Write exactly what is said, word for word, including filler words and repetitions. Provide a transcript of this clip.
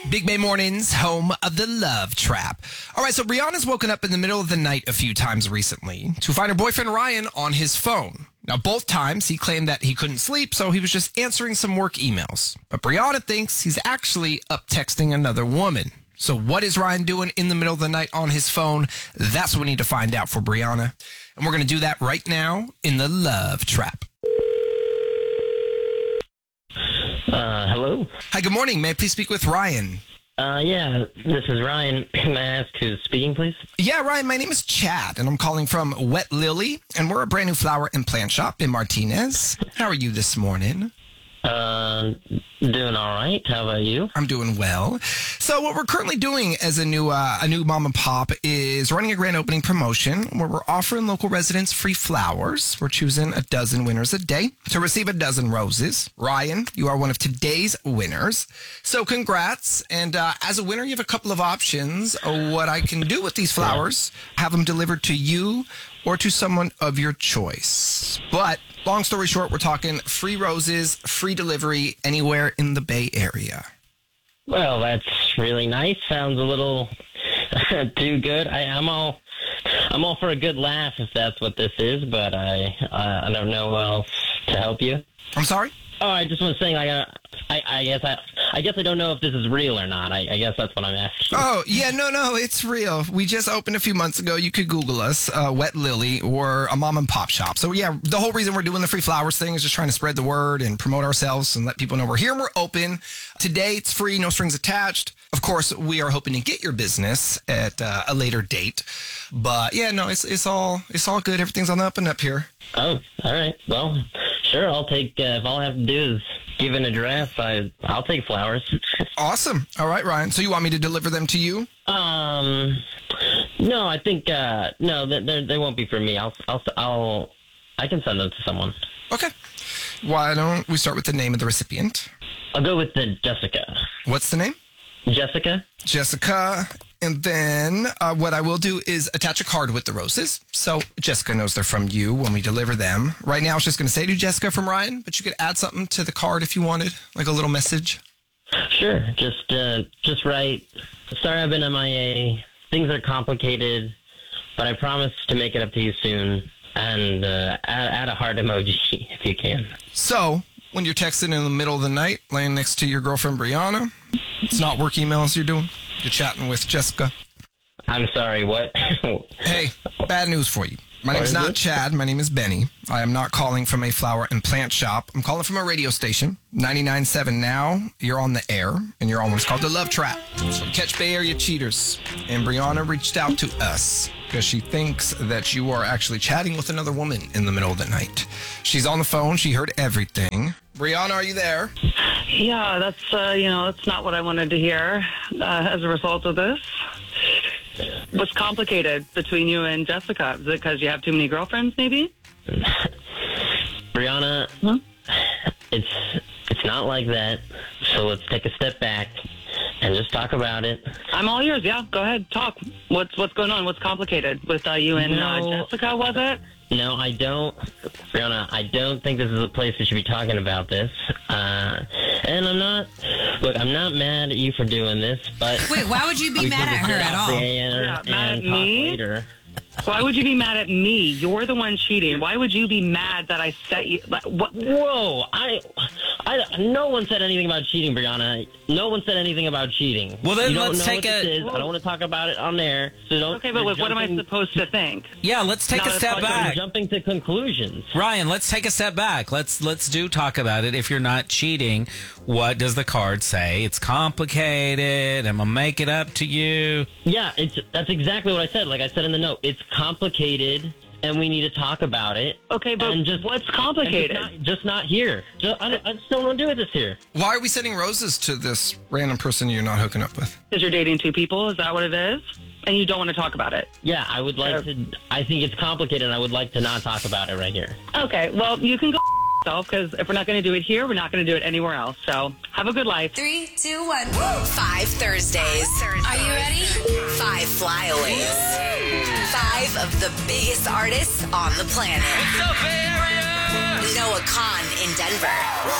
Big Bay Mornings, home of the Love Trap. All right, so Brianna's woken up in the middle of the night a few times recently to find her boyfriend Ryan on his phone. Now, both times he claimed that he couldn't sleep, so he was just answering some work emails. But Brianna thinks he's actually up texting another woman. So what is Ryan doing in the middle of the night on his phone? That's what we need to find out for Brianna. And we're going to do that right now in the Love Trap. Uh, hello? Hi, good morning. May I please speak with Ryan? Uh, yeah, this is Ryan. May I ask who's speaking, please? Yeah, Ryan, my name is Chad, and I'm calling from Wet Lily, and we're a brand new flower and plant shop in Martinez. How are you this morning? Uh, doing all right. How about you? I'm doing well. So what we're currently doing as a new uh, a new mom and pop is running a grand opening promotion where we're offering local residents free flowers. We're choosing a dozen winners a day to receive a dozen roses. Ryan, you are one of today's winners. So congrats. And uh, as a winner, you have a couple of options of what I can do with these flowers. Have them delivered to you or to someone of your choice. But long story short, we're talking free roses, free delivery anywhere in the Bay Area. Well, that's really nice. Sounds a little too good. I, I'm all, I'm all for a good laugh if that's what this is, but I, uh, I don't know what else to help you. I'm sorry? Oh, I just was saying, like, uh, I, I guess I, I guess I don't know if this is real or not. I, I guess that's what I'm asking. Oh, yeah, no, no, it's real. We just opened a few months ago. You could Google us, uh, Wet Lily, or a mom and pop shop. So, yeah, the whole reason we're doing the free flowers thing is just trying to spread the word and promote ourselves and let people know we're here and we're open. Today, it's free, no strings attached. Of course, we are hoping to get your business at uh, a later date. But, yeah, no, it's it's all it's all good. Everything's on the up and up here. Oh, all right. Well, sure, I'll take, uh, if all I have to do is give an address, I, I'll take flowers. Awesome. All right, Ryan. So you want me to deliver them to you? Um, no, I think, uh, no, they, they won't be for me. I'll, I'll, I'll, I can send them to someone. Okay. Why don't we start with the name of the recipient? I'll go with the Jessica. What's the name? Jessica. Jessica. And then uh, what I will do is attach a card with the roses. So Jessica knows they're from you when we deliver them. Right now, I was just going to say to Jessica from Ryan, but you could add something to the card if you wanted, like a little message. Sure. Just, uh, just write, sorry I've been M I A. Things are complicated, but I promise to make it up to you soon. And uh, add, add a heart emoji if you can. So when you're texting in the middle of the night, laying next to your girlfriend, Brianna, it's not work emails you're doing. You're chatting with Jessica. I'm sorry, what? Hey, bad news for you. My What name's is not it? Chad. My name is Benny. I am not calling from a flower and plant shop. I'm calling from a radio station, ninety-nine point seven now. You're on the air, and you're on what's called the Love Trap. So catch Bay Area cheaters. And Brianna reached out to us because she thinks that you are actually chatting with another woman in the middle of the night. She's on the phone. She heard everything. Brianna, are you there? Yeah, that's, uh, you know, that's not what I wanted to hear uh, as a result of this. What's complicated between you and Jessica? Is it because you have too many girlfriends, maybe? Brianna, Huh? it's it's not like that. So let's take a step back and just talk about it. I'm all ears, yeah. Go ahead, talk. What's what's going on? What's complicated with uh, you and uh, No. Jessica, was it? No, I don't. Brianna, I don't think this is a place we should be talking about this. Uh, and I'm not, look, I'm not mad at you for doing this, but... Wait, why would you be we mad can at her get at off all? the air Yeah, mad and at talk me? later. Why would you be mad at me? You're the one cheating. Why would you be mad that I set you... Like, what? Whoa, I, I, no one said anything about cheating, Brianna. No one said anything about cheating. Well, then you don't let's know take what this a- is. I don't want to talk about it on there, so don't... Okay, but you're what am I jumping- supposed to think? Yeah, let's take Not a a step fucking You're back. jumping to conclusions. Ryan, let's take a step back. Let's let's do talk about it. If you're not cheating, what does the card say? It's complicated. I'm gonna make it up to you. Yeah, it's that's exactly what I said. Like I said in the note, it's complicated, and we need to talk about it. Okay, but And just- what's And complicated? Just not, just not here. Just, I, I just don't want to do it this here. Why are we sending roses to this random person you're not hooking up with? Because you're dating two people? Is that what it is? And you don't want to talk about it? Yeah, I would like to. I think it's complicated, and I would like to not talk about it right here. Okay, well, you can go yourself, because if we're not going to do it here, we're not going to do it anywhere else. So have a good life. Three, two, one. Five Thursdays. Are you ready? Five flyaways. Five of the biggest artists on the planet. Noah Khan in Denver.